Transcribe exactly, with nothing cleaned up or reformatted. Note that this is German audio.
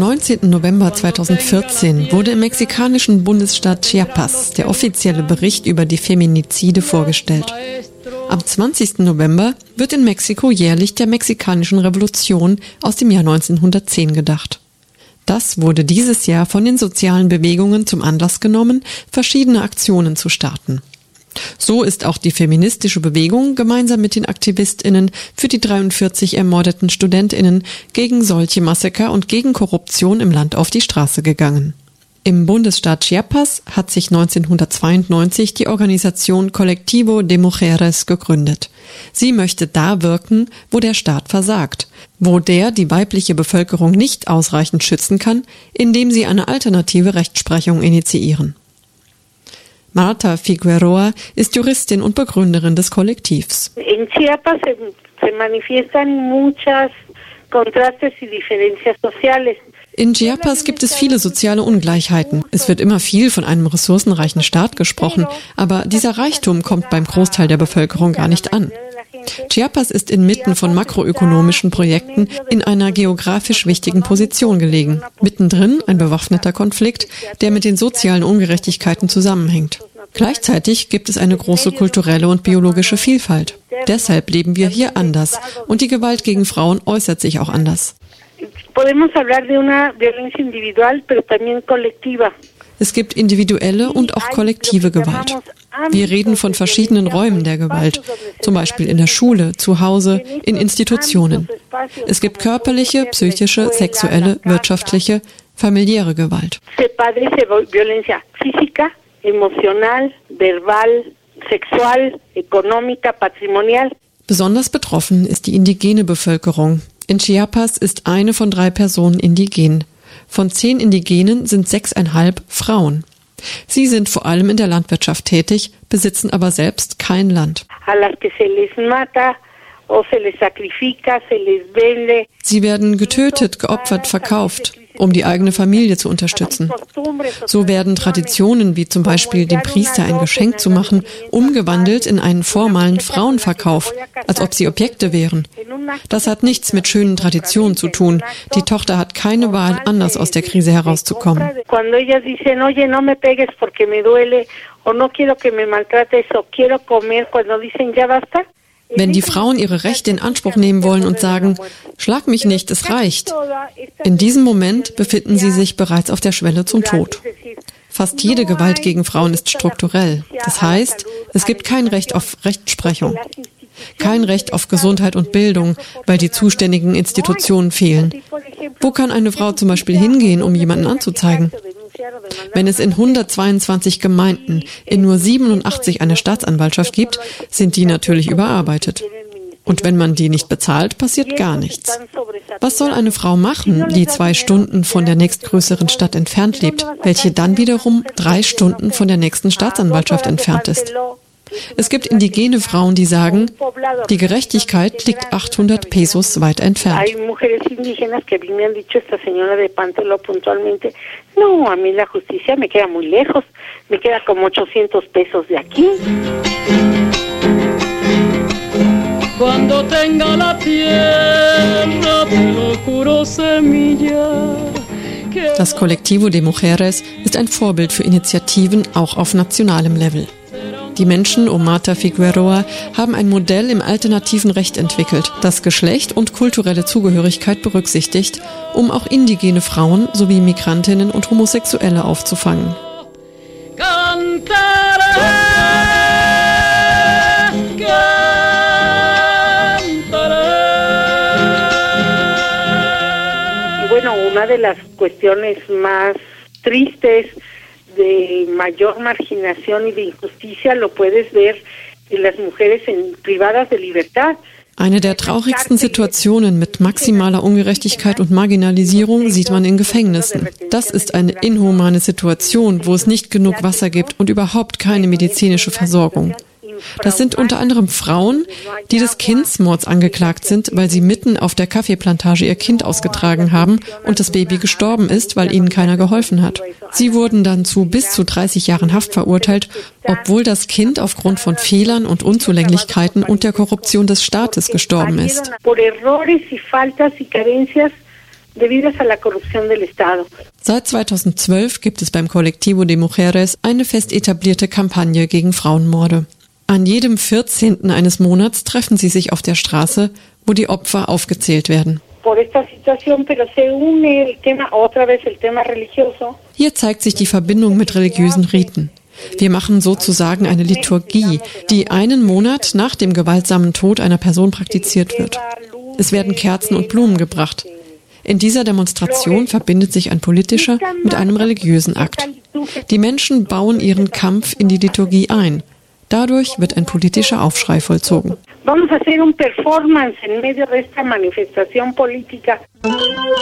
neunzehnten November zweitausendvierzehn wurde im mexikanischen Bundesstaat Chiapas der offizielle Bericht über die Feminizide vorgestellt. Am zwanzigsten November wird in Mexiko jährlich der mexikanischen Revolution aus dem Jahr neunzehnhundertzehn gedacht. Das wurde dieses Jahr von den sozialen Bewegungen zum Anlass genommen, verschiedene Aktionen zu starten. So ist auch die feministische Bewegung gemeinsam mit den AktivistInnen für die dreiundvierzig ermordeten StudentInnen gegen solche Massaker und gegen Korruption im Land auf die Straße gegangen. Im Bundesstaat Chiapas hat sich neunzehnhundertzweiundneunzig die Organisation Colectivo de Mujeres gegründet. Sie möchte da wirken, wo der Staat versagt, wo der die weibliche Bevölkerung nicht ausreichend schützen kann, indem sie eine alternative Rechtsprechung initiieren. Marta Figueroa ist Juristin und Begründerin des Kollektivs. In Chiapas se, se manifiestan muchas contrastes y diferencias sociales. In Chiapas gibt es viele soziale Ungleichheiten. Es wird immer viel von einem ressourcenreichen Staat gesprochen, aber dieser Reichtum kommt beim Großteil der Bevölkerung gar nicht an. Chiapas ist inmitten von makroökonomischen Projekten in einer geografisch wichtigen Position gelegen. Mittendrin ein bewaffneter Konflikt, der mit den sozialen Ungerechtigkeiten zusammenhängt. Gleichzeitig gibt es eine große kulturelle und biologische Vielfalt. Deshalb leben wir hier anders und die Gewalt gegen Frauen äußert sich auch anders. Es gibt individuelle und auch kollektive Gewalt. Wir reden von verschiedenen Räumen der Gewalt, zum Beispiel in der Schule, zu Hause, in Institutionen. Es gibt körperliche, psychische, sexuelle, wirtschaftliche, familiäre Gewalt. Besonders betroffen ist die indigene Bevölkerung. In Chiapas ist eine von drei Personen indigen. Von zehn Indigenen sind sechseinhalb Frauen. Sie sind vor allem in der Landwirtschaft tätig, besitzen aber selbst kein Land. Sie werden getötet, geopfert, verkauft, um die eigene Familie zu unterstützen. So werden Traditionen wie zum Beispiel dem Priester ein Geschenk zu machen, umgewandelt in einen formalen Frauenverkauf, als ob sie Objekte wären. Das hat nichts mit schönen Traditionen zu tun. Die Tochter hat keine Wahl, anders aus der Krise herauszukommen. Wenn die Frauen ihre Rechte in Anspruch nehmen wollen und sagen, schlag mich nicht, es reicht. In diesem Moment befinden sie sich bereits auf der Schwelle zum Tod. Fast jede Gewalt gegen Frauen ist strukturell. Das heißt, es gibt kein Recht auf Rechtsprechung, kein Recht auf Gesundheit und Bildung, weil die zuständigen Institutionen fehlen. Wo kann eine Frau zum Beispiel hingehen, um jemanden anzuzeigen? Wenn es in hundertzweiundzwanzig Gemeinden in nur siebenundachtzig eine Staatsanwaltschaft gibt, sind die natürlich überarbeitet. Und wenn man die nicht bezahlt, passiert gar nichts. Was soll eine Frau machen, die zwei Stunden von der nächstgrößeren Stadt entfernt lebt, welche dann wiederum drei Stunden von der nächsten Staatsanwaltschaft entfernt ist? Es gibt indigene Frauen, die sagen, die Gerechtigkeit liegt achthundert Pesos weit entfernt. Das Colectivo de Mujeres ist ein Vorbild für Initiativen auch auf nationalem Level. Die Menschen um Marta Figueroa haben ein Modell im alternativen Recht entwickelt, das Geschlecht und kulturelle Zugehörigkeit berücksichtigt, um auch indigene Frauen sowie Migrantinnen und Homosexuelle aufzufangen. Bueno, una de las cuestiones más tristes de mayor marginación y de injusticia lo puedes ver en las mujeres en, privadas de libertad. Eine der traurigsten Situationen mit maximaler Ungerechtigkeit und Marginalisierung sieht man in Gefängnissen. Das ist eine inhumane Situation, wo es nicht genug Wasser gibt und überhaupt keine medizinische Versorgung. Das sind unter anderem Frauen, die des Kindsmords angeklagt sind, weil sie mitten auf der Kaffeeplantage ihr Kind ausgetragen haben und das Baby gestorben ist, weil ihnen keiner geholfen hat. Sie wurden dann zu bis zu dreißig Jahren Haft verurteilt, obwohl das Kind aufgrund von Fehlern und Unzulänglichkeiten und der Korruption des Staates gestorben ist. debidas a la corrupción del Estado. Seit zweitausendzwölf gibt es beim Colectivo de Mujeres eine fest etablierte Kampagne gegen Frauenmorde. An jedem vierzehnten eines Monats treffen sie sich auf der Straße, wo die Opfer aufgezählt werden. Hier zeigt sich die Verbindung mit religiösen Riten. Wir machen sozusagen eine Liturgie, die einen Monat nach dem gewaltsamen Tod einer Person praktiziert wird. Es werden Kerzen und Blumen gebracht. In dieser Demonstration verbindet sich ein politischer mit einem religiösen Akt. Die Menschen bauen ihren Kampf in die Liturgie ein. Dadurch wird ein politischer Aufschrei vollzogen. Vamos a hacer un performance en medio de esta manifestación política.